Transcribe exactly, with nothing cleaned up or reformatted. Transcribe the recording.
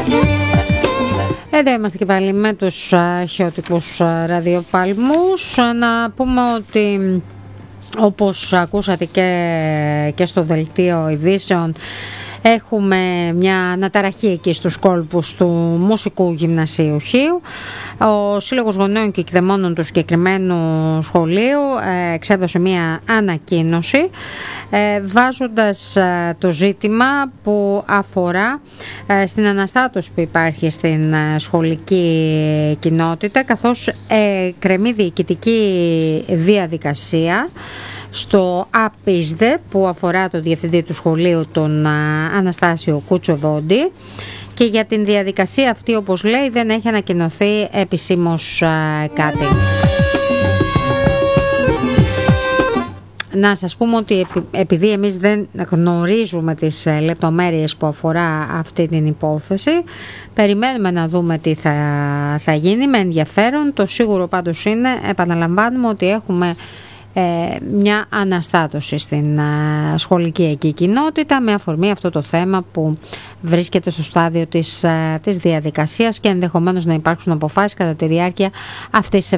Εδώ είμαστε και πάλι με τους χιωτικούς ραδιοπαλμούς. Να πούμε ότι όπως ακούσατε και, και στο δελτίο ειδήσεων, έχουμε μια αναταραχή εκεί στους κόλπους του Μουσικού Γυμνασίου Χίου. Ο Σύλλογος Γονέων και Εκδεμόνων του συγκεκριμένου σχολείου ε, εξέδωσε μια ανακοίνωση ε, βάζοντας ε, το ζήτημα που αφορά ε, στην αναστάτωση που υπάρχει στην ε, σχολική κοινότητα, καθώς ε, κρεμεί διοικητική διαδικασία στο ΑΠΙΣΔΕ που αφορά το διευθυντή του σχολείου, τον Αναστάσιο Κουτσοδόντη, και για την διαδικασία αυτή, όπως λέει, δεν έχει ανακοινωθεί επισήμως κάτι. Να σας πούμε ότι επειδή εμείς δεν γνωρίζουμε τις λεπτομέρειες που αφορά αυτή την υπόθεση, περιμένουμε να δούμε τι θα, θα γίνει με ενδιαφέρον. Το σίγουρο πάντως είναι, επαναλαμβάνουμε, ότι έχουμε μια αναστάτωση στην σχολική εκεί κοινότητα με αφορμή αυτό το θέμα που βρίσκεται στο στάδιο της, της διαδικασίας και ενδεχομένως να υπάρξουν αποφάσεις κατά τη διάρκεια αυτής της